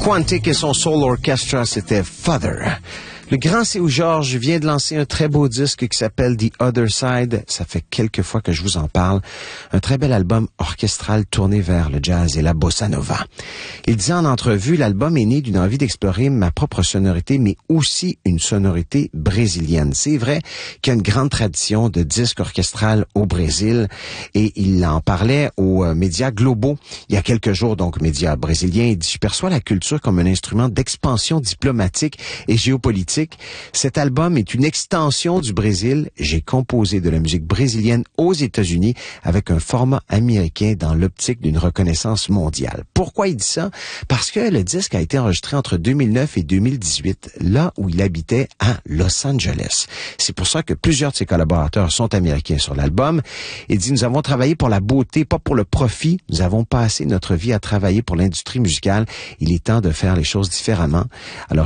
Quantic et son Soul Orchestra, c'était Father. Le grand C.O. George vient de lancer un très beau disque qui s'appelle The Other Side. Ça fait quelques fois que je vous en parle. Un très bel album orchestral tourné vers le jazz et la bossa nova. Il disait en entrevue, l'album est né d'une envie d'explorer ma propre sonorité, mais aussi une sonorité brésilienne. C'est vrai qu'il y a une grande tradition de disque orchestral au Brésil et il en parlait aux médias globaux il y a quelques jours, donc médias brésiliens. Il dit, je perçois la culture comme un instrument d'expansion diplomatique et géopolitique. Cet album est une extension du Brésil. J'ai composé de la musique brésilienne aux États-Unis avec un format américain dans l'optique d'une reconnaissance mondiale. Pourquoi il dit ça? Parce que le disque a été enregistré entre 2009 et 2018, là où il habitait à Los Angeles. C'est pour ça que plusieurs de ses collaborateurs sont américains sur l'album. Il dit, nous avons travaillé pour la beauté, pas pour le profit. Nous avons passé notre vie à travailler pour l'industrie musicale. Il est temps de faire les choses différemment. Alors,